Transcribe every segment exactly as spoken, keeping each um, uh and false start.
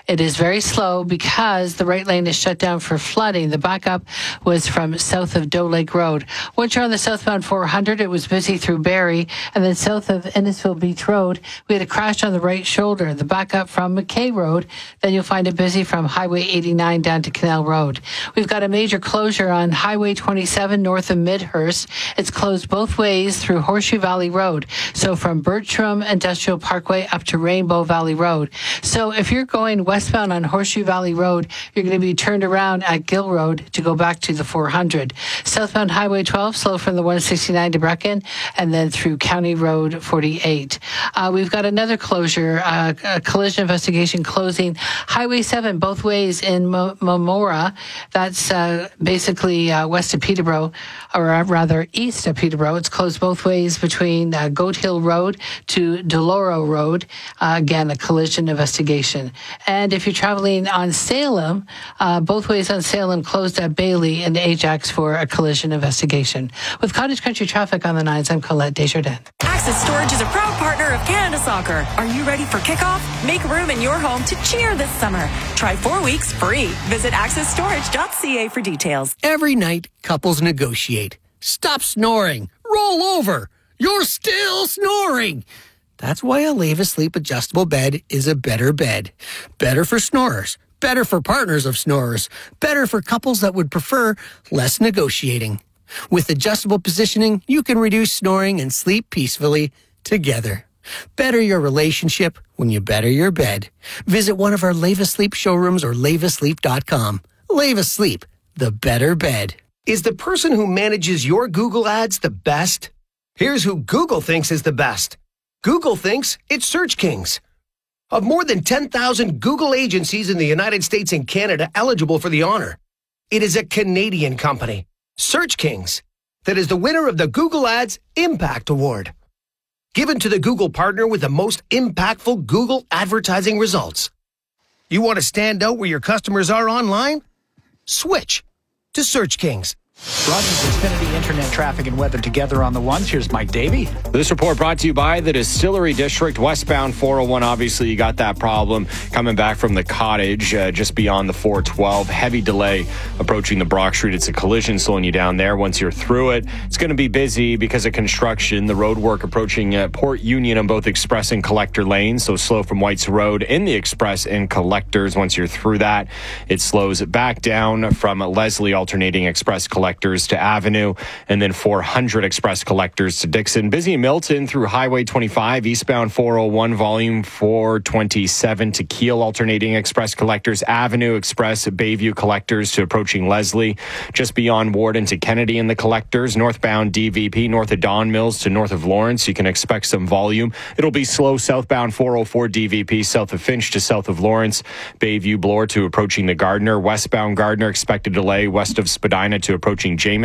It is very slow because the right lane is shut down for flooding. The backup was from south of Doe Lake Road. Once you're on the southbound four hundred, it was busy through Barrie, and then south of Innisfil Beach Road, we had a crash on the right shoulder. The backup from McKay Road, then you'll find it busy from Highway eighty-nine down to Canal Road. We've got a major closure on Highway twenty-seven north of Midhurst. It's closed both ways through Horseshoe Valley Road. So from Bertram Industrial Parkway up to Rainbow Valley Road. So if you're going westbound on Horseshoe Valley Road, you're going to be turned around at Gill Road to go back to the four hundred. Southbound Highway twelve, slow from the one sixty-nine to Brecken, and then through County Road forty-eight. Uh, we've got another closure, uh, a collision investigation closing Highway seven both ways in Mo- Momora. That's uh, basically uh, west of Peterborough, or rather east of Peterborough. It's closed both ways between uh, Goat Hill Road to Deloro Road. Uh, again, a collision investigation. And if you're traveling on Salem, uh, both ways on Salem closed at Bailey and Ajax for a collision investigation. With Cottage Country Traffic on the nines, I'm Colette Desjardins. Access Storage is a proud partner of Canada Soccer. Are you ready for kickoff? Make room in your home to cheer this summer. Try four weeks free. Visit access storage dot c a for details. Every night, couples negotiate. Stop snoring. Roll over. You're still snoring. That's why a Leva Sleep adjustable bed is a better bed. Better for snorers. Better for partners of snorers. Better for couples that would prefer less negotiating. With adjustable positioning, you can reduce snoring and sleep peacefully together. Better your relationship when you better your bed. Visit one of our Leva Sleep showrooms or leva sleep dot com. Leva Sleep, the better bed. Is the person who manages your Google ads the best? Here's who Google thinks is the best. Google thinks it's Search Kings. Of more than ten thousand Google agencies in the United States and Canada eligible for the honor, it is a Canadian company, Search Kings, that is the winner of the Google Ads Impact Award, given to the Google partner with the most impactful Google advertising results. You want to stand out where your customers are online? Switch to Search Kings. Rogers Xfinity Internet traffic and weather together on the ones. Here's Mike Davey. This report brought to you by the Distillery District, westbound four oh one. Obviously, you got that problem coming back from the Cottage, uh, just beyond the four twelve. Heavy delay approaching the Brock Street. It's a collision slowing you down there. Once you're through it, it's going to be busy because of construction. The road work approaching uh, Port Union on both Express and Collector lanes, so slow from White's Road in the Express and Collectors. Once you're through that, it slows back down from Leslie alternating Express Collectors to Avenue, and then four hundred Express Collectors to Dixon. Busy in Milton through Highway twenty-five, eastbound four oh one, volume four twenty-seven to Kiel, alternating Express Collectors, Avenue Express, Bayview Collectors to approaching Leslie, just beyond Warden to Kennedy and the Collectors, northbound D V P, north of Don Mills to north of Lawrence. You can expect some volume. It'll be slow southbound four oh four D V P, south of Finch to south of Lawrence, Bayview Bloor to approaching the Gardner, westbound Gardner, expected delay west of Spadina to approaching Jameson.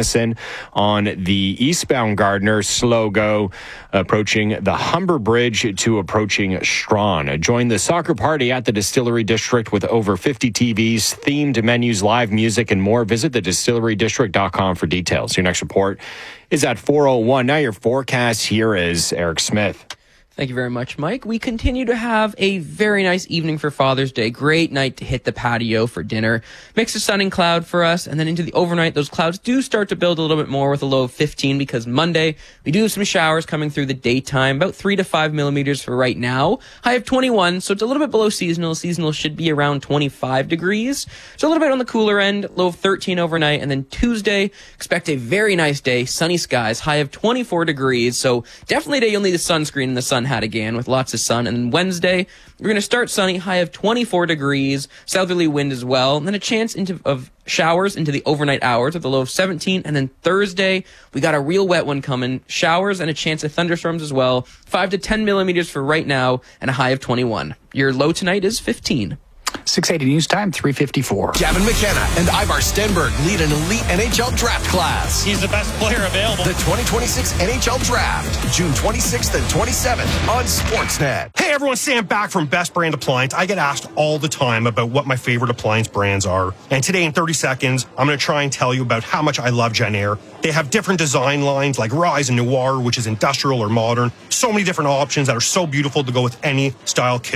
On the eastbound Gardner, slow go approaching the Humber Bridge to approaching Strawn. Join the soccer party at the Distillery District with over fifty T Vs, themed menus, live music, and more. Visit the distillery district dot com for details. Your next report is at four oh one. Now your forecast, here is Eric Smith. Thank you very much, Mike. We continue to have a very nice evening for Father's Day. Great night to hit the patio for dinner. Mix of sun and cloud for us, and then into the overnight, those clouds do start to build a little bit more with a low of fifteen, because Monday, we do have some showers coming through the daytime, about three to five millimeters for right now. High of twenty-one, so it's a little bit below seasonal. Seasonal should be around twenty-five degrees. So a little bit on the cooler end, low of thirteen overnight, and then Tuesday, expect a very nice day, sunny skies, high of twenty-four degrees. So definitely a day you'll need a sunscreen in the sun hat again with lots of sun. And then Wednesday, we're going to start sunny, high of twenty-four degrees, southerly wind as well, and then a chance into of showers into the overnight hours with a low of seventeen. And then Thursday, we got a real wet one coming, showers and a chance of thunderstorms as well, five to ten millimeters for right now, and a high of twenty-one. Your low tonight is fifteen. six eighty News Time, three fifty-four. Gavin McKenna and Ivar Stenberg lead an elite N H L draft class. He's the best player available. The twenty twenty-six N H L Draft, June twenty-sixth and twenty-seventh on Sportsnet. Hey everyone, Sam back from Best Brand Appliance. I get asked all the time about what my favorite appliance brands are. And today in thirty seconds, I'm going to try and tell you about how much I love Genair. They have different design lines like Rise and Noir, which is industrial or modern. So many different options that are so beautiful to go with any style kitchen.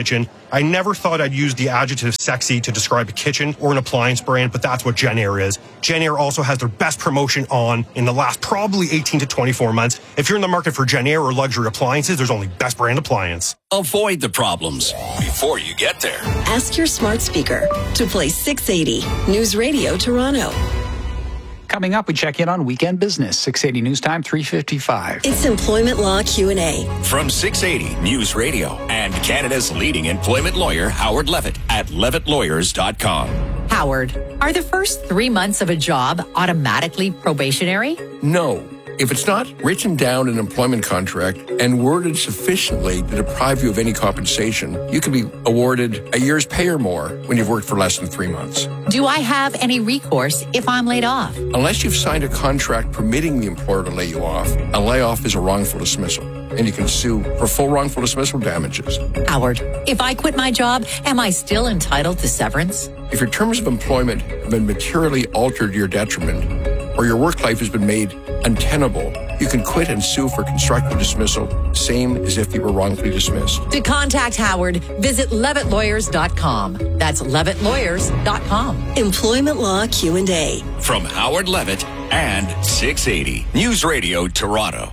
I never thought I'd use the adjective sexy to describe a kitchen or an appliance brand, but that's what JennAir is. JennAir also has their best promotion on in the last probably eighteen to twenty-four months. If you're in the market for JennAir or luxury appliances, there's only Best Brand Appliance. Avoid the problems before you get there. Ask your smart speaker to play six eighty News Radio Toronto. Coming up, we check in on weekend business. six eighty News Time, three fifty-five. It's Employment Law Q and A. From six eighty News Radio and Canada's leading employment lawyer, Howard Levitt, at levitt lawyers dot com. Howard, are the first three months of a job automatically probationary? No. If it's not written down in an employment contract and worded sufficiently to deprive you of any compensation, you can be awarded a year's pay or more when you've worked for less than three months. Do I have any recourse if I'm laid off? Unless you've signed a contract permitting the employer to lay you off, a layoff is a wrongful dismissal, and you can sue for full wrongful dismissal damages. Howard, if I quit my job, am I still entitled to severance? If your terms of employment have been materially altered to your detriment, or your work life has been made untenable, you can quit and sue for constructive dismissal, same as if you were wrongfully dismissed. To contact Howard, visit levitt lawyers dot com. That's levitt lawyers dot com. Employment Law Q and A. From Howard Levitt and six eighty News Radio Toronto.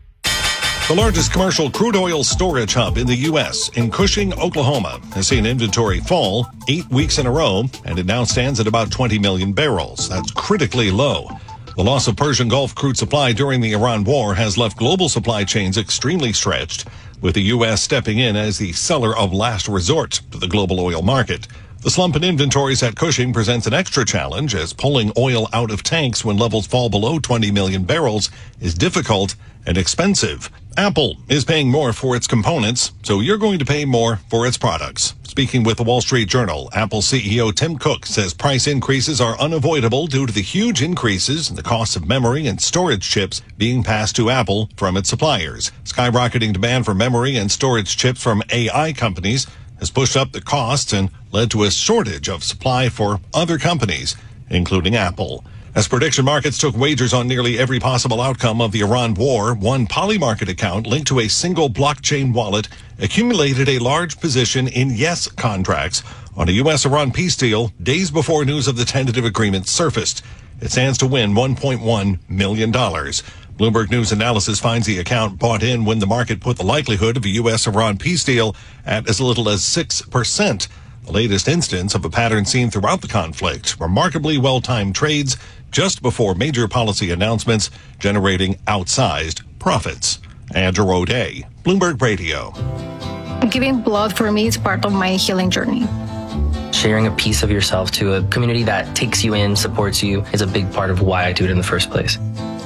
The largest commercial crude oil storage hub in the U S, in Cushing, Oklahoma, has seen inventory fall eight weeks in a row, and it now stands at about twenty million barrels. That's critically low. The loss of Persian Gulf crude supply during the Iran war has left global supply chains extremely stretched, with the U S stepping in as the seller of last resort to the global oil market. The slump in inventories at Cushing presents an extra challenge, as pulling oil out of tanks when levels fall below twenty million barrels is difficult and expensive. Apple is paying more for its components, so you're going to pay more for its products. Speaking with the Wall Street Journal, Apple C E O Tim Cook says price increases are unavoidable due to the huge increases in the cost of memory and storage chips being passed to Apple from its suppliers. Skyrocketing demand for memory and storage chips from A I companies has pushed up the costs and led to a shortage of supply for other companies, including Apple. As prediction markets took wagers on nearly every possible outcome of the Iran war, one Polymarket account linked to a single blockchain wallet accumulated a large position in yes contracts on a U S-Iran peace deal days before news of the tentative agreement surfaced. It stands to win one point one million dollars. Bloomberg News Analysis finds the account bought in when the market put the likelihood of a U S-Iran peace deal at as little as six percent. The latest instance of a pattern seen throughout the conflict. Remarkably well-timed trades just before major policy announcements, generating outsized profits. Andrew O'Day, Bloomberg Radio. Giving blood for me is part of my healing journey. Sharing a piece of yourself to a community that takes you in, supports you, is a big part of why I do it in the first place.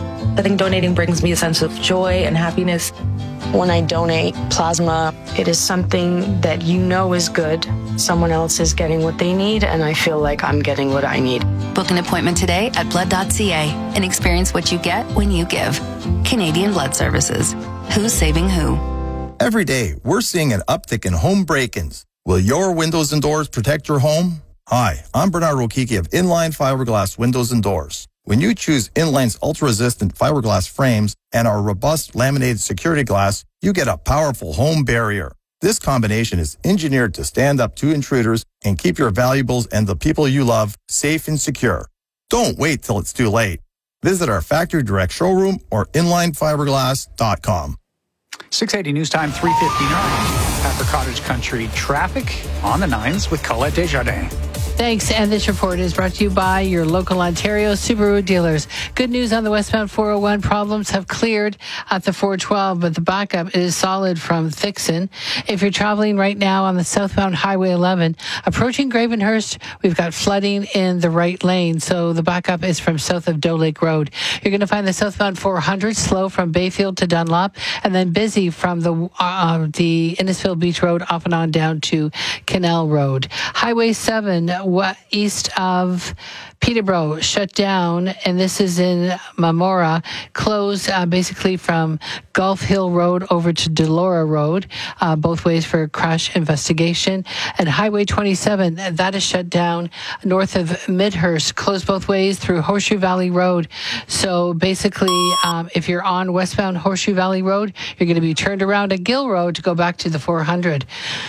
I think donating brings me a sense of joy and happiness. When I donate plasma, it is something that you know is good. Someone else is getting what they need, and I feel like I'm getting what I need. Book an appointment today at blood dot c a and experience what you get when you give. Canadian Blood Services. Who's saving who? Every day, we're seeing an uptick in home break-ins. Will your windows and doors protect your home? Hi, I'm Bernard Rokiki of Inline Fiberglass Windows and Doors. When you choose Inline's ultra-resistant fiberglass frames and our robust laminated security glass, you get a powerful home barrier. This combination is engineered to stand up to intruders and keep your valuables and the people you love safe and secure. Don't wait till it's too late. Visit our factory direct showroom or inline fiberglass dot com. six eighty News Time, three fifty-nine. Pepper Cottage Country traffic on the nines with Colette Desjardins. Thanks. And this report is brought to you by your local Ontario Subaru dealers. Good news on the westbound four oh one. Problems have cleared at the four twelve, but the backup is solid from Thixon. If you're traveling right now on the southbound Highway eleven, approaching Gravenhurst, we've got flooding in the right lane. So the backup is from south of Doe Lake Road. You're going to find the southbound four hundred slow from Bayfield to Dunlop, and then busy from the uh, the Innisfil Beach Road off and on down to Canal Road. Highway seven, east of Peterborough, shut down, and this is in Mamora, closed uh, basically from Gulf Hill Road over to Delora Road, uh, both ways for crash investigation. And Highway twenty-seven, that is shut down north of Midhurst, closed both ways through Horseshoe Valley Road. So basically, um, if you're on westbound Horseshoe Valley Road, you're going to be turned around at Gill Road to go back to the four hundred.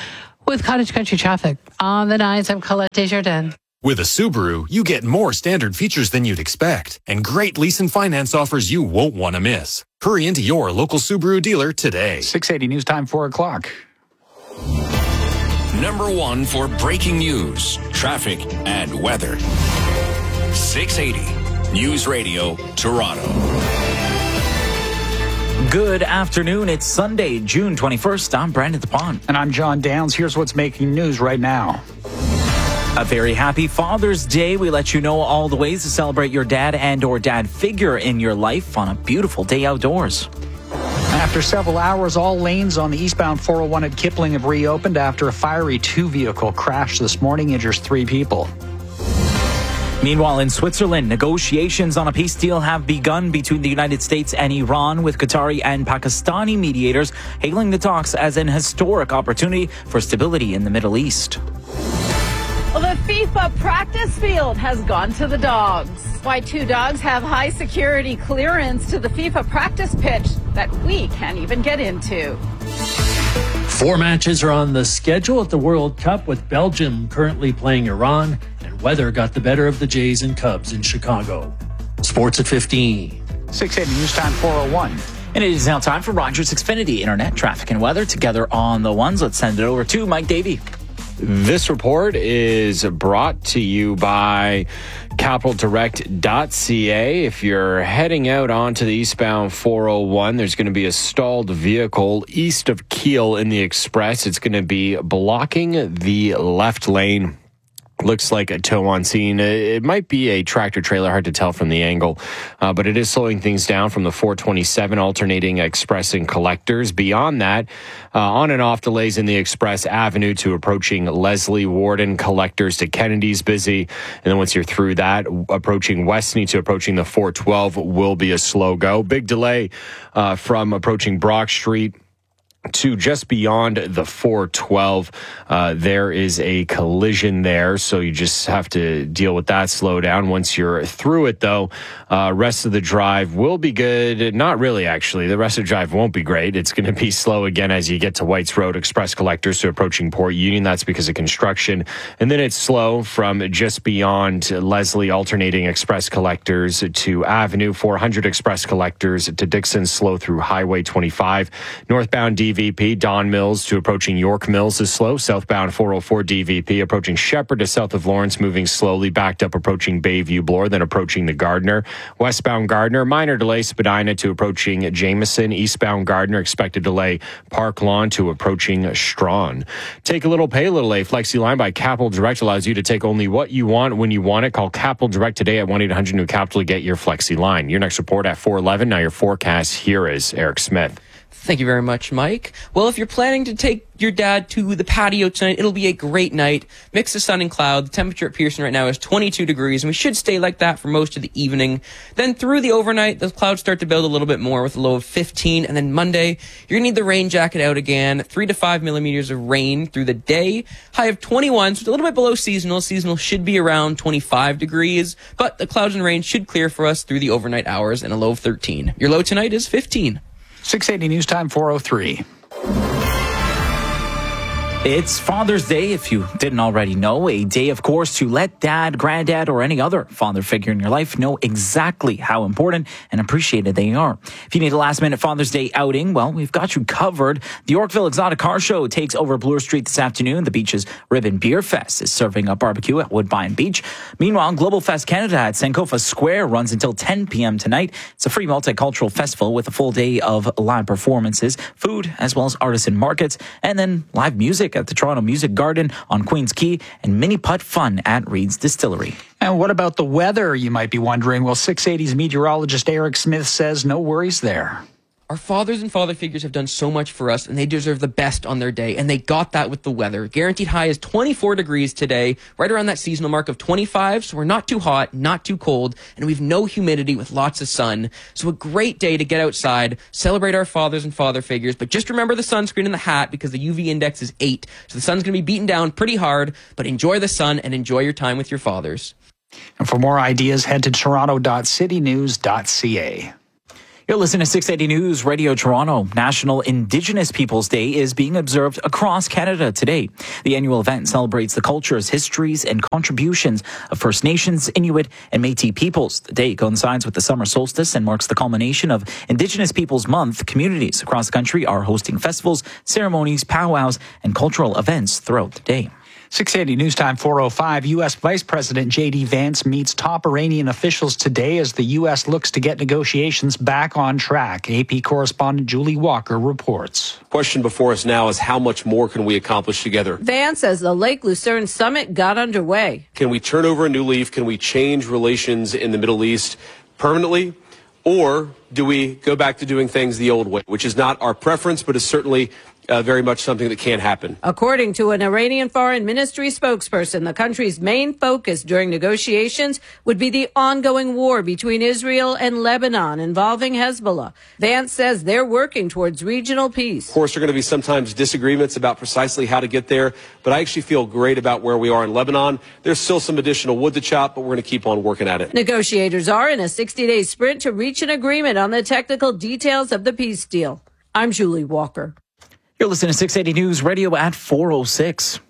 With Cottage Country traffic on the nines, I'm Colette Desjardins. With a Subaru, you get more standard features than you'd expect and great lease and finance offers you won't want to miss. Hurry into your local Subaru dealer today. six eighty News Time, four o'clock. Number one for breaking news, traffic, and weather. six eighty News Radio, Toronto. Good afternoon. It's Sunday, June twenty-first. I'm Brandon DePont. And I'm John Downs. Here's what's making news right now. A very happy Father's Day. We let you know all the ways to celebrate your dad and or dad figure in your life on a beautiful day outdoors. After several hours, all lanes on the eastbound four oh one at Kipling have reopened after a fiery two-vehicle crash this morning injures three people. Meanwhile, in Switzerland, negotiations on a peace deal have begun between the United States and Iran, with Qatari and Pakistani mediators hailing the talks as an historic opportunity for stability in the Middle East. Well, the FIFA practice field has gone to the dogs. Why two dogs have high security clearance to the FIFA practice pitch that we can't even get into. Four matches are on the schedule at the World Cup, with Belgium currently playing Iran, and weather got the better of the Jays and Cubs in Chicago. Sports at fifteen. six eighty News Time, four oh one. And it is now time for Rogers Xfinity Internet traffic and weather together on the ones. Let's send it over to Mike Davey. This report is brought to you by capital direct dot c a. If you're heading out onto the eastbound four oh one, there's going to be a stalled vehicle east of Kiel in the Express. It's going to be blocking the left lane. Looks like a tow on scene. It might be a tractor trailer, hard to tell from the angle, uh, but it is slowing things down from the four twenty-seven alternating Express and Collectors. Beyond that, uh, on and off delays in the Express Avenue to approaching Leslie Warden, Collectors to Kennedy's busy. And then once you're through that, approaching Westney to approaching the four twelve will be a slow go. Big delay uh, from approaching Brock Street to just beyond the four twelve. Uh, there is a collision there, so you just have to deal with that slowdown. Once you're through it, though, uh, rest of the drive will be good. Not really, actually. The rest of the drive won't be great. It's going to be slow again as you get to Whites Road, Express Collectors to approaching Port Union. That's because of construction. And then it's slow from just beyond Leslie alternating Express Collectors to Avenue, four hundred Express Collectors to Dixon, slow through Highway twenty-five. Northbound D V P, Don Mills to approaching York Mills is slow. Southbound four oh four D V P approaching Shepherd to south of Lawrence, moving slowly, backed up approaching Bayview Bloor, then approaching the Gardner. Westbound Gardner, minor delay, Spadina to approaching Jameson. Eastbound Gardner, expected delay, Park Lawn to approaching Strawn. Take a little, pay a little. A Flexi line by Capital Direct allows you to take only what you want when you want it. Call Capital Direct today at one eight hundred new capital to get your Flexi line. Your next report at four eleven. Now your forecast, here is Eric Smith. Thank you very much, Mike. Well, if you're planning to take your dad to the patio tonight, it'll be a great night. Mix of sun and cloud. The temperature at Pearson right now is twenty-two degrees, and we should stay like that for most of the evening. Then through the overnight, the clouds start to build a little bit more with a low of fifteen. And then Monday, you're going to need the rain jacket out again. Three to five millimeters of rain through the day. High of twenty-one, so it's a little bit below seasonal. Seasonal should be around twenty-five degrees, but the clouds and rain should clear for us through the overnight hours and a low of thirteen. Your low tonight is fifteen. six eighty News Time, four oh three. It's Father's Day, if you didn't already know. A day, of course, to let dad, granddad, or any other father figure in your life know exactly how important and appreciated they are. If you need a last-minute Father's Day outing, well, we've got you covered. The Yorkville Exotic Car Show takes over Bloor Street this afternoon. The Beach's Ribbon Beer Fest is serving up barbecue at Woodbine Beach. Meanwhile, Global Fest Canada at Sankofa Square runs until ten p.m. tonight. It's a free multicultural festival with a full day of live performances, food, as well as artisan markets, and then live music at the Toronto Music Garden on Queens Quay, and mini putt fun at Reed's Distillery. And what about the weather, you might be wondering? Well, six eighty's meteorologist Eric Smith says no worries there. Our fathers and father figures have done so much for us, and they deserve the best on their day, and they got that with the weather. Guaranteed high is twenty-four degrees today, right around that seasonal mark of twenty-five, so we're not too hot, not too cold, and we've no humidity with lots of sun. So a great day to get outside, celebrate our fathers and father figures, but just remember the sunscreen and the hat because the U V index is eight, so the sun's going to be beaten down pretty hard, but enjoy the sun and enjoy your time with your fathers. And for more ideas, head to toronto dot city news dot c a. You're listening to six eighty News Radio Toronto. National Indigenous Peoples Day is being observed across Canada today. The annual event celebrates the cultures, histories, and contributions of First Nations, Inuit, and Métis peoples. The day coincides with the summer solstice and marks the culmination of Indigenous Peoples Month. Communities across the country are hosting festivals, ceremonies, powwows, and cultural events throughout the day. six eighty News Time four oh five. U S. Vice President J D. Vance meets top Iranian officials today as the U S looks to get negotiations back on track. A P correspondent Julie Walker reports. Question before us now is how much more can we accomplish together? Vance says the Lake Lucerne summit got underway. Can we turn over a new leaf? Can we change relations in the Middle East permanently? Or do we go back to doing things the old way, which is not our preference, but is certainly Uh, very much something that can happen. According to an Iranian Foreign Ministry spokesperson, the country's main focus during negotiations would be the ongoing war between Israel and Lebanon involving Hezbollah. Vance says they're working towards regional peace. Of course, there are going to be sometimes disagreements about precisely how to get there, but I actually feel great about where we are in Lebanon. There's still some additional wood to chop, but we're going to keep on working at it. Negotiators are in a sixty-day sprint to reach an agreement on the technical details of the peace deal. I'm Julie Walker. You're listening to six eighty News Radio at four oh six.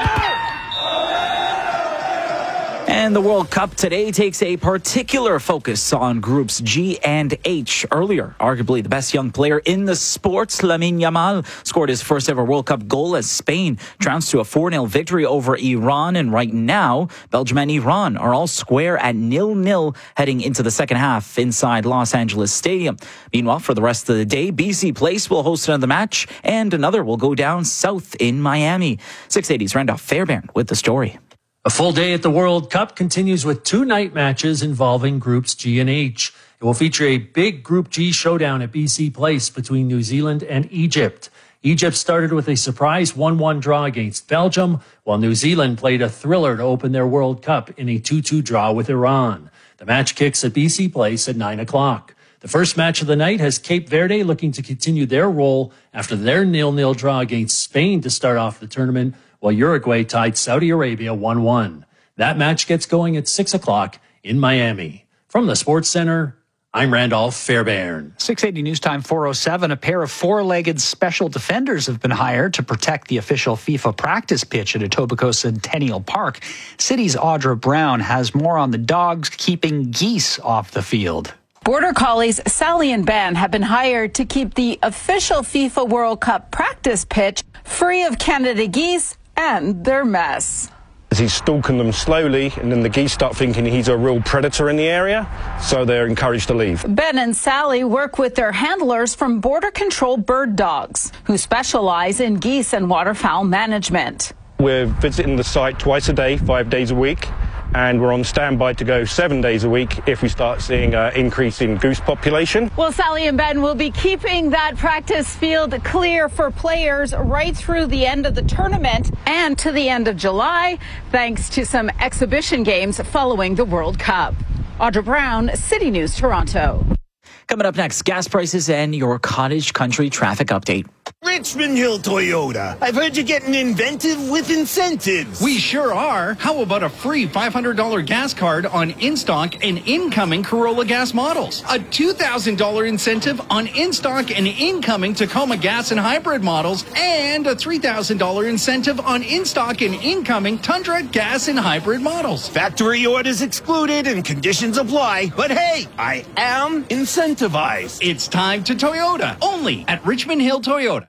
And the World Cup today takes a particular focus on groups G and H. Earlier, arguably the best young player in the sport, Lamine Yamal, scored his first ever World Cup goal as Spain trounced to a four nil victory over Iran. And right now, Belgium and Iran are all square at nil nil heading into the second half inside Los Angeles Stadium. Meanwhile, for the rest of the day, B C Place will host another match and another will go down south in Miami. six eighty's Randolph Fairbairn with the story. A full day at the World Cup continues with two night matches involving Groups G and H. It will feature a big Group G showdown at B C Place between New Zealand and Egypt. Egypt started with a surprise one one draw against Belgium, while New Zealand played a thriller to open their World Cup in a two two draw with Iran. The match kicks at B C Place at nine o'clock. The first match of the night has Cape Verde looking to continue their role after their nil nil draw against Spain to start off the tournament, while Uruguay tied Saudi Arabia one one. That match gets going at six o'clock in Miami. From the Sports Center, I'm Randolph Fairbairn. six eighty News Time four oh seven. A pair of four-legged special defenders have been hired to protect the official FIFA practice pitch at Etobicoke Centennial Park. City's Audra Brown has more on the dogs keeping geese off the field. Border Collies Sally and Ben have been hired to keep the official FIFA World Cup practice pitch free of Canada geese and their mess. He's stalking them slowly, and then the geese start thinking he's a real predator in the area, so they're encouraged to leave. Ben and Sally work with their handlers from Border Control Bird Dogs, who specialize in geese and waterfowl management. We're visiting the site twice a day, five days a week, and we're on standby to go seven days a week if we start seeing an increase in goose population. Well, Sally and Ben will be keeping that practice field clear for players right through the end of the tournament and to the end of July, thanks to some exhibition games following the World Cup. Audra Brown, City News, Toronto. Coming up next, gas prices and your cottage country traffic update. Richmond Hill Toyota. I've heard you're getting inventive with incentives. We sure are. How about a free five hundred dollars gas card on in-stock and incoming Corolla gas models? A two thousand dollars incentive on in-stock and incoming Tacoma gas and hybrid models, and a three thousand dollars incentive on in-stock and incoming Tundra gas and hybrid models. Factory orders excluded and conditions apply. But hey, I am incentivized. It's time to Toyota, only at Richmond Hill Toyota.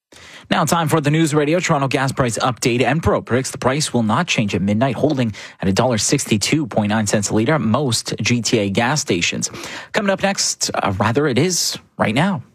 Now time for the News Radio Toronto gas price update. Enpro predicts the price will not change at midnight, holding at one dollar sixty-two point nine cents a litre at most G T A gas stations. Coming up next, uh, rather it is right now.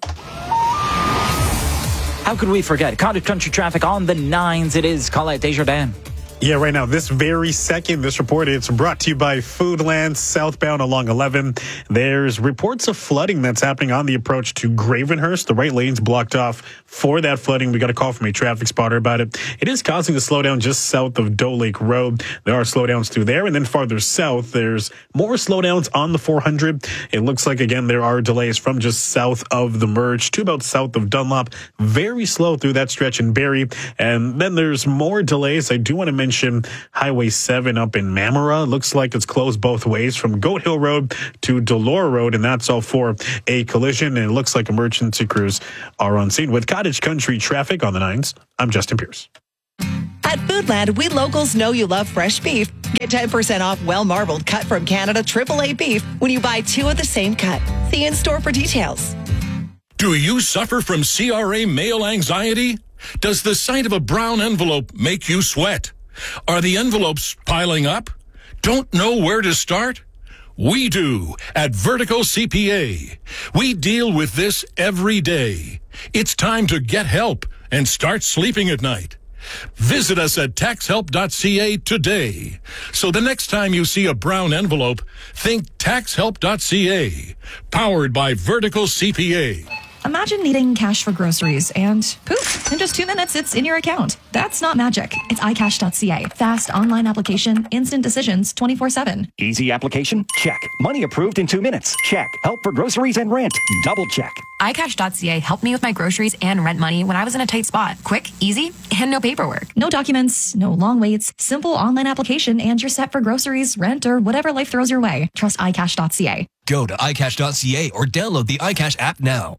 How could we forget? Cottage country traffic on the nines. It is Colette Desjardins. Yeah, right now, this very second, this report, it's brought to you by Foodlands, southbound along eleven. There's reports of flooding that's happening on the approach to Gravenhurst. The right lane's blocked off for that flooding. We got a call from a traffic spotter about it. It is causing the slowdown just south of Doe Lake Road. There are slowdowns through there. And then farther south, there's more slowdowns on the four hundred. It looks like, again, there are delays from just south of the merge to about south of Dunlop. Very slow through that stretch in Barrie. And then there's more delays. I do want to mention mention Highway seven up in Mamara. Looks like it's closed both ways from Goat Hill Road to Delore Road, and that's all for a collision. And it looks like emergency crews are on scene. With Cottage Country traffic on the nines, I'm Justin Pierce. At Foodland, we locals know you love fresh beef. Get ten percent off well-marbled cut from Canada triple A beef when you buy two of the same cut. See in store for details. Do you suffer from C R A mail anxiety? Does the sight of a brown envelope make you sweat? Are the envelopes piling up? Don't know where to start? We do at Vertical C P A. We deal with this every day. It's time to get help and start sleeping at night. Visit us at tax help dot c a today. So the next time you see a brown envelope, think tax help dot c a. Powered by Vertical C P A. Imagine needing cash for groceries and poof, in just two minutes, it's in your account. That's not magic. It's i cash dot c a. Fast online application, instant decisions, twenty-four seven. Easy application? Check. Money approved in two minutes? Check. Help for groceries and rent? Double check. i cash dot c a helped me with my groceries and rent money when I was in a tight spot. Quick, easy, and no paperwork. No documents, no long waits, simple online application, and you're set for groceries, rent, or whatever life throws your way. Trust i cash dot c a. Go to i cash dot c a or download the iCash app now.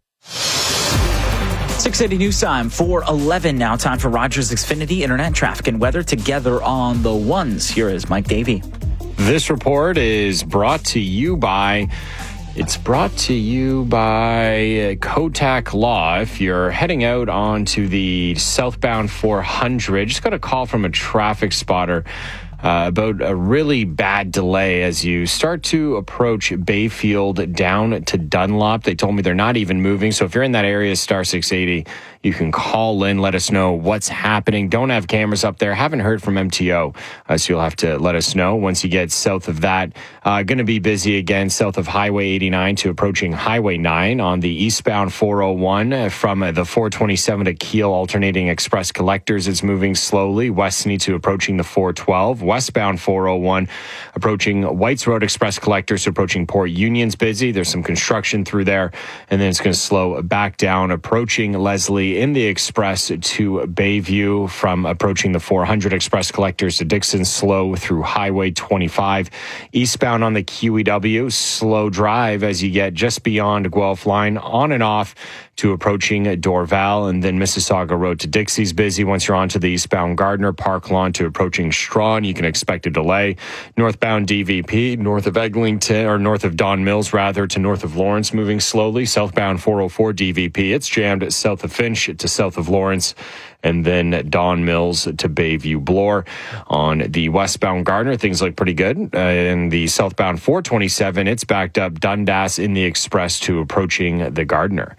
six eighty News Time, four eleven now. Time for Rogers Xfinity Internet traffic and weather together on the ones. Here is Mike Davey. This report is brought to you by... It's brought to you by Kotak Law. If you're heading out onto the southbound four hundred, just got a call from a traffic spotter Uh, about a really bad delay as you start to approach Bayfield down to Dunlop. They told me they're not even moving. So if you're in that area, star six eighty, you can call in, let us know what's happening. Don't have cameras up there. Haven't heard from M T O, uh, so you'll have to let us know once you get south of that. Uh, going to be busy again south of Highway eighty-nine to approaching Highway nine on the eastbound four oh one uh, from uh, the four twenty-seven to Kiel alternating express collectors. It's moving slowly. Westney to approaching the four twelve. Westbound four oh one approaching Whites Road Express collectors to approaching Port Union's busy. There's some construction through there, and then it's going to slow back down approaching Leslie in the express to Bayview from approaching the four hundred express collectors to Dixon. Slow through Highway twenty-five. Eastbound on the Q E W, slow drive as you get just beyond Guelph line on and off to approaching Dorval, and then Mississauga Road to Dixie's busy. Once you're onto the eastbound Gardner Park Lawn to approaching Strawn, you can expect a delay. Northbound D V P, north of Eglinton, or north of Don Mills rather, to north of Lawrence, moving slowly. Southbound four oh four D V P, it's jammed south of Finch to south of Lawrence, and then Don Mills to Bayview Bloor. On the westbound Gardner, things look pretty good. Uh, in the southbound four twenty-seven, it's backed up Dundas in the express to approaching the Gardner.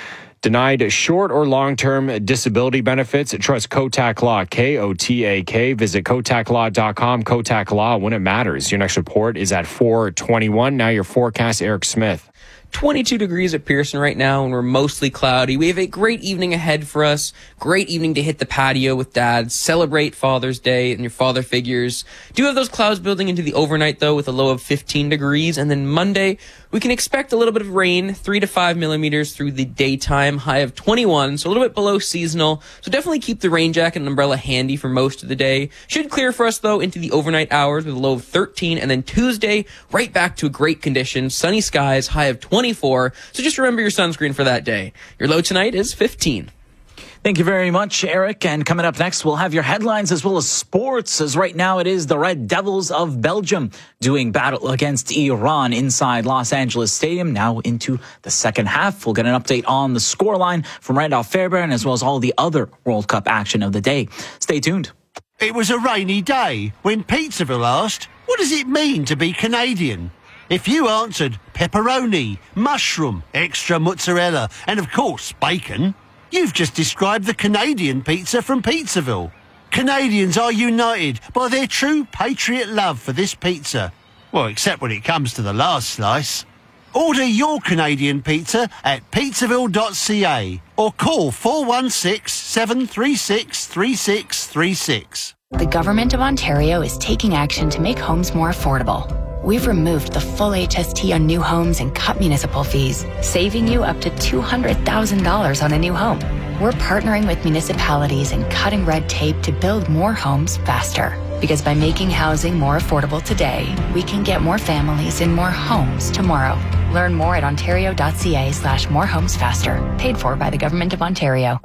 Denied short or long-term disability benefits? Trust Kotak Law, K O T A K. Visit kotak law dot com. Kotak Law, when it matters. Your next report is at four twenty-one. Now your forecast, Eric Smith. twenty-two degrees at Pearson right now, and we're mostly cloudy. We have a great evening ahead for us. Great evening to hit the patio with Dad. Celebrate Father's Day and your father figures. Do have those clouds building into the overnight, though, with a low of fifteen degrees. And then Monday, we can expect a little bit of rain, three to five millimeters through the daytime, high of twenty-one, so a little bit below seasonal. So definitely keep the rain jacket and umbrella handy for most of the day. Should clear for us, though, into the overnight hours with a low of thirteen. And then Tuesday, right back to a great condition. Sunny skies, high of twenty-four. So just remember your sunscreen for that day. Your low tonight is fifteen. Thank you very much, Eric. And coming up next, we'll have your headlines as well as sports, as right now it is the Red Devils of Belgium doing battle against Iran inside Los Angeles Stadium. Now into the second half. We'll get an update on the scoreline from Randolph Fairbairn, as well as all the other World Cup action of the day. Stay tuned. It was a rainy day when Pizzaville asked, what does it mean to be Canadian? If you answered pepperoni, mushroom, extra mozzarella, and of course bacon, you've just described the Canadian pizza from Pizzaville. Canadians are united by their true patriot love for this pizza. Well, except when it comes to the last slice. Order your Canadian pizza at pizzaville dot c a or call four one six, seven three six, three six three six. The Government of Ontario is taking action to make homes more affordable. We've removed the full H S T on new homes and cut municipal fees, saving you up to two hundred thousand dollars on a new home. We're partnering with municipalities and cutting red tape to build more homes faster. Because by making housing more affordable today, we can get more families in more homes tomorrow. Learn more at ontario.ca slash more homes faster. Paid for by the Government of Ontario.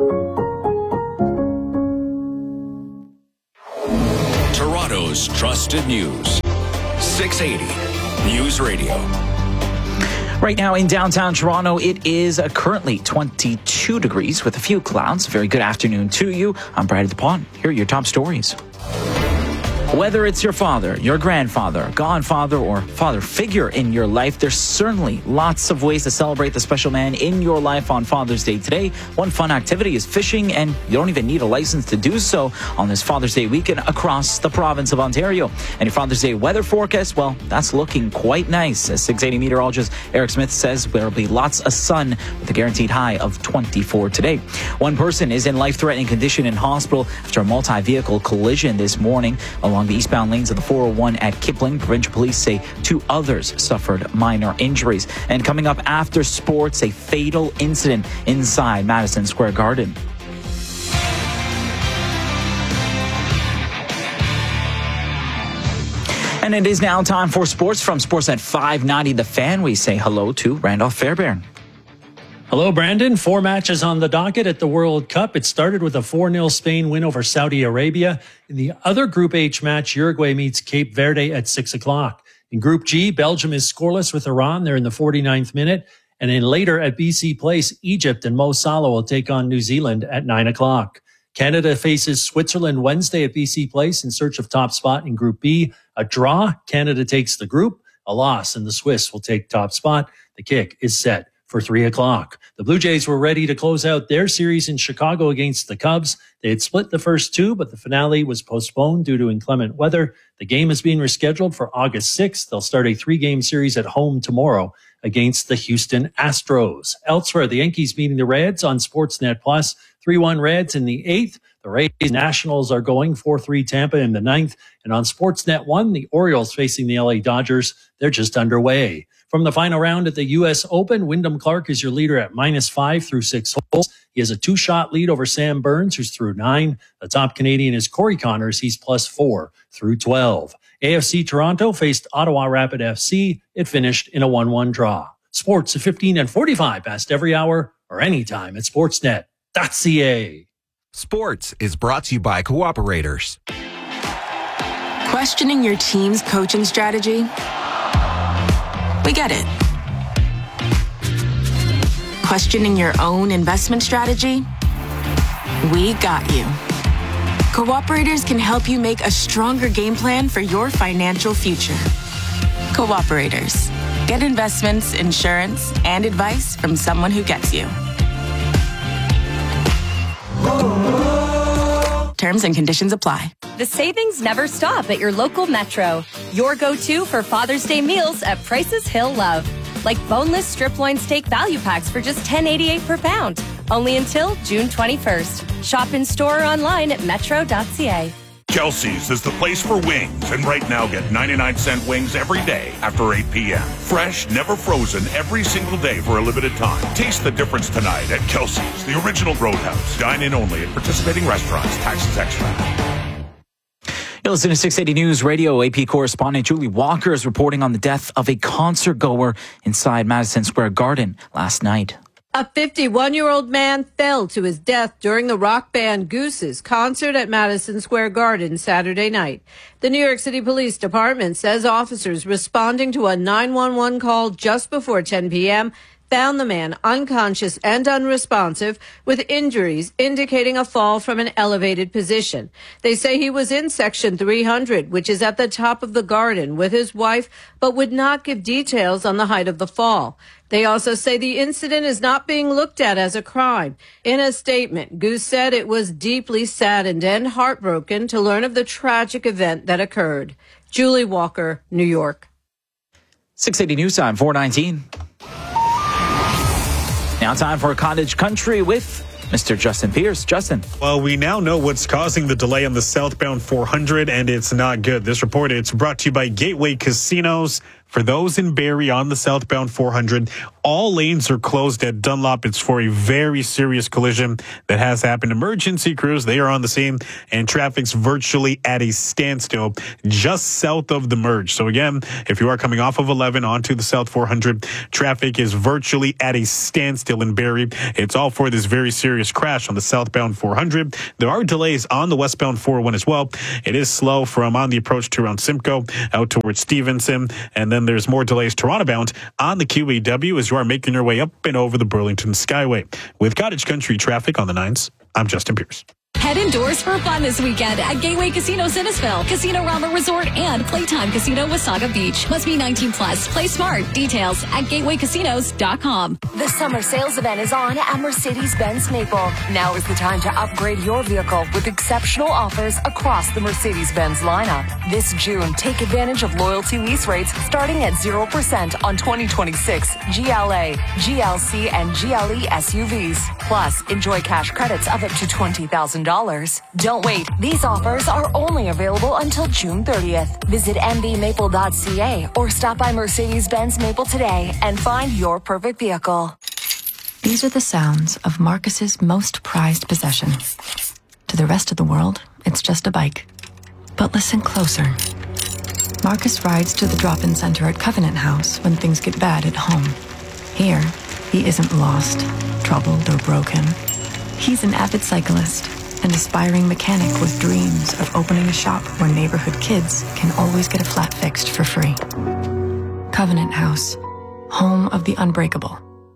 Toronto's trusted news. six eighty News Radio. Right now in downtown Toronto, it is uh, currently twenty-two degrees with a few clouds. Very good afternoon to you. I'm Brad DuPont. Here are your top stories. Whether it's your father, your grandfather, godfather, or father figure in your life, there's certainly lots of ways to celebrate the special man in your life on Father's Day today. One fun activity is fishing, and you don't even need a license to do so on this Father's Day weekend across the province of Ontario. And your Father's Day weather forecast, well, that's looking quite nice. As six eighty meteorologist Eric Smith says, there'll be lots of sun with a guaranteed high of twenty-four today. One person is in life-threatening condition in hospital after a multi-vehicle collision this morning along the eastbound lanes of the four oh one at Kipling. Provincial police say two others suffered minor injuries. And coming up after sports, a fatal incident inside Madison Square Garden. And it is now time for sports from Sportsnet five ninety The Fan. We say hello to Randolph Fairbairn. Hello, Brandon. Four matches on the docket at the World Cup. It started with a four nil Spain win over Saudi Arabia. In the other Group H match, Uruguay meets Cape Verde at six o'clock. In Group G, Belgium is scoreless with Iran. They're in the forty-ninth minute. And then later at B C Place, Egypt and Mo Salah will take on New Zealand at nine o'clock. Canada faces Switzerland Wednesday at B C Place in search of top spot in Group B. A draw, Canada takes the group. A loss, and the Swiss will take top spot. The kick is set for three o'clock. The Blue Jays were ready to close out their series in Chicago against the Cubs. They had split the first two, but the finale was postponed due to inclement weather. The game is being rescheduled for August sixth. They'll start a three-game series at home tomorrow against the Houston Astros. Elsewhere, the Yankees meeting the Reds on Sportsnet Plus. three one Reds in the eighth. The Rays Nationals are going four three Tampa in the ninth. And on Sportsnet one, the Orioles facing the L A Dodgers. They're just underway. From the final round at the U S Open, Wyndham Clark is your leader at minus five through six holes. He has a two-shot lead over Sam Burns, who's through nine. The top Canadian is Corey Connors. He's plus four through twelve. A F C Toronto faced Ottawa Rapid F C. It finished in a one one draw. Sports at fifteen and forty-five past every hour or anytime at sportsnet dot c a. Sports is brought to you by Cooperators. Questioning your team's coaching strategy? We get it. Questioning your own investment strategy? We got you. Cooperators can help you make a stronger game plan for your financial future. Cooperators. Get investments, insurance, and advice from someone who gets you. Terms and conditions apply. The savings never stop at your local Metro. Your go-to for Father's Day meals at prices he'll love. Like boneless strip loin steak value packs for just ten eighty-eight per pound. Only until June twenty-first. Shop in store or online at metro dot c a. Kelsey's is the place for wings, and right now get ninety-nine cent wings every day after eight p.m. Fresh, never frozen, every single day for a limited time. Taste the difference tonight at Kelsey's, the original Roadhouse. Dine in only at participating restaurants. Taxes extra. You're listening to six eighty News Radio. A P correspondent Julie Walker is reporting on the death of a concert goer inside Madison Square Garden last night. A fifty-one-year-old man fell to his death during the rock band Goose's concert at Madison Square Garden Saturday night. The New York City Police Department says officers responding to a nine one one call just before ten p.m. found the man unconscious and unresponsive with injuries indicating a fall from an elevated position. They say he was in section three hundred, which is at the top of the garden, with his wife, but would not give details on the height of the fall. They also say the incident is not being looked at as a crime. In a statement, Goose said it was deeply saddened and heartbroken to learn of the tragic event that occurred. Julie Walker, New York. six eighty News Time, four nineteen. Now time for Cottage Country with Mister Justin Pierce. Justin. Well, we now know what's causing the delay on the southbound four hundred, and it's not good. This report, it's brought to you by Gateway Casinos. For those in Barrie on the southbound four hundred, all lanes are closed at Dunlop. It's for a very serious collision that has happened. Emergency crews, they are on the scene, and traffic's virtually at a standstill just south of the merge. So again, if you are coming off of eleven onto the south four hundred, traffic is virtually at a standstill in Barrie. It's all for this very serious crash on the southbound four hundred. There are delays on the westbound four oh one as well. It is slow from on the approach to around Simcoe out towards Stevenson, and then there's more delays Toronto bound on the Q E W as you are making your way up and over the Burlington Skyway. With Cottage Country traffic on the nines, I'm Justin Pierce. Head indoors for fun this weekend at Gateway Casino Sinnesville, Casino Rama Resort, and Playtime Casino Wasaga Beach. Must be nineteen plus. Play smart. Details at gateway casinos dot com. The summer sales event is on at Mercedes-Benz Maple. Now is the time to upgrade your vehicle with exceptional offers across the Mercedes-Benz lineup. This June, take advantage of loyalty lease rates starting at zero percent on twenty twenty-six G L A, G L C, and G L E S U Vs. Plus, enjoy cash credits of up to twenty thousand dollars. Don't wait. These offers are only available until June thirtieth. Visit m b maple dot c a or stop by Mercedes-Benz Maple today and find your perfect vehicle. These are the sounds of Marcus's most prized possession. To the rest of the world, it's just a bike. But listen closer. Marcus rides to the drop-in center at Covenant House when things get bad at home. Here, he isn't lost, troubled, or broken. He's an avid cyclist, an aspiring mechanic with dreams of opening a shop where neighborhood kids can always get a flat fixed for free. Covenant House, home of the unbreakable.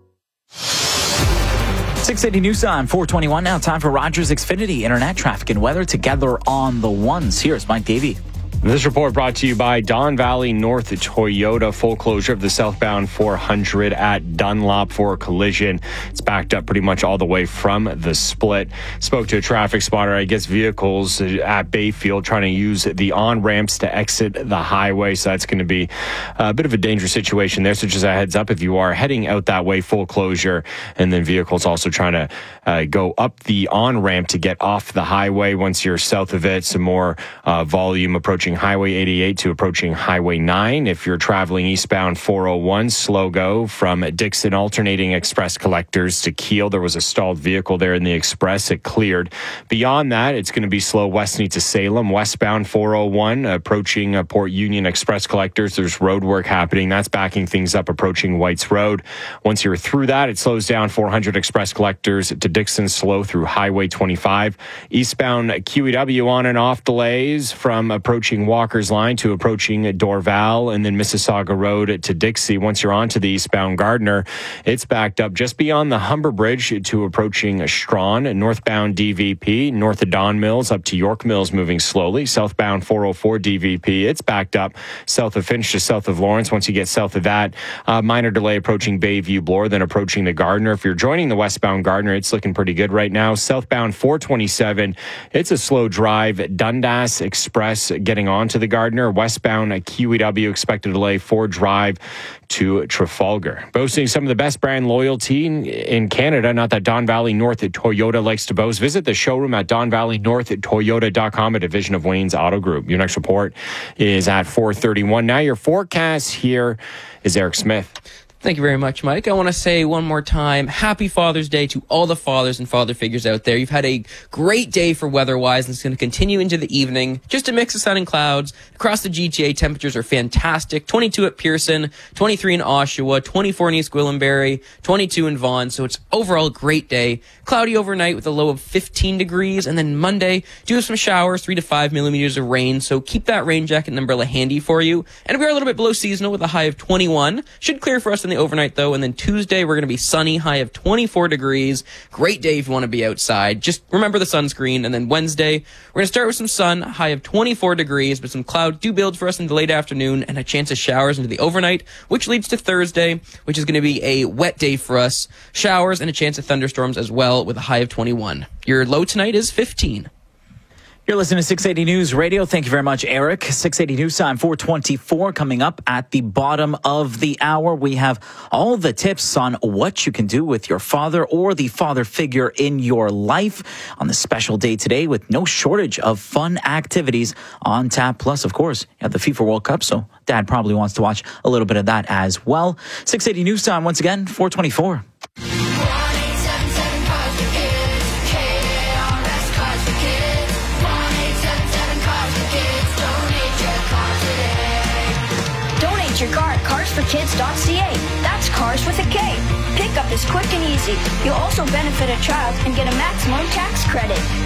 six eighty News Time, four twenty-one now. Time for Rogers Xfinity Internet traffic and weather together on the ones. Here's Mike Davey. This report brought to you by Don Valley North Toyota. Full closure of the southbound four hundred at Dunlop for a collision. It's backed up pretty much all the way from the split. Spoke to a traffic spotter. I guess vehicles at Bayfield trying to use the on-ramps to exit the highway. So that's going to be a bit of a dangerous situation there. So just a heads up if you are heading out that way, full closure. And then vehicles also trying to uh, go up the on-ramp to get off the highway. Once you're south of it, some more uh, volume approaching Highway eighty-eight to approaching Highway nine. If you're traveling eastbound four oh one, slow go from Dixon alternating express collectors to Kiel. There was a stalled vehicle there in the express. It cleared. Beyond that, it's going to be slow westward to Salem. Westbound four oh one approaching uh, Port Union express collectors. There's road work happening. That's backing things up approaching Whites Road. Once you're through that, it slows down four hundred express collectors to Dixon, slow through Highway twenty-five. Eastbound Q E W on and off delays from approaching Walker's Line to approaching Dorval, and then Mississauga Road to Dixie. Once you're onto the eastbound Gardner, it's backed up just beyond the Humber Bridge to approaching Strawn. Northbound D V P, north of Don Mills up to York Mills, moving slowly. Southbound four oh four D V P, it's backed up south of Finch to south of Lawrence. Once you get south of that, uh, minor delay approaching Bayview Bloor, then approaching the Gardner. If you're joining the westbound Gardner, it's looking pretty good right now. Southbound four twenty-seven, it's a slow drive. Dundas Express getting on to the Gardner. Westbound Q E W expected delay for drive to Trafalgar. Boasting some of the best brand loyalty in, in Canada. Not that Don Valley North at Toyota likes to boast. Visit the showroom at don valley north at toyota dot com, a division of Wayne's Auto Group. Your next report is at four thirty-one. Now your forecast here is Eric Smith. Thank you very much, Mike. I want to say one more time, happy Father's Day to all the fathers and father figures out there. You've had a great day for weather-wise, and it's going to continue into the evening. Just a mix of sun and clouds. Across the G T A, temperatures are fantastic. twenty-two at Pearson, twenty-three in Oshawa, twenty-four in East Gwillimbury, twenty-two in Vaughan. So it's overall a great day. Cloudy overnight with a low of fifteen degrees, and then Monday, do have some showers, three to five millimeters of rain. So keep that rain jacket and umbrella handy for you. And we are a little bit below seasonal with a high of twenty-one. Should clear for us in the overnight though, and then Tuesday we're going to be sunny, high of twenty-four degrees. Great day if you want to be outside. Just remember the sunscreen. And then Wednesday we're going to start with some sun, high of twenty-four degrees, but some clouds do build for us in the late afternoon and a chance of showers into the overnight, which leads to Thursday, which is going to be a wet day for us. Showers and a chance of thunderstorms as well with a high of twenty-one. Your low tonight is fifteen. You're listening to six eighty News Radio. Thank you very much, Eric. six eighty News Time, four twenty-four. Coming up at the bottom of the hour, we have all the tips on what you can do with your father or the father figure in your life on the special day today, with no shortage of fun activities on tap. Plus, of course, you have the FIFA World Cup, so Dad probably wants to watch a little bit of that as well. six eighty News Time, once again, four twenty-four. Your car at cars for kids dot c a. That's cars with a K. Pickup is quick and easy. You'll also benefit a child and get a maximum tax credit.